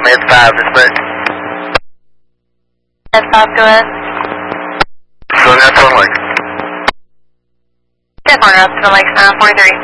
Med 5, dispatch. Med 5, go ahead. Swing out to the lake. 10 corner up to the lake, 43.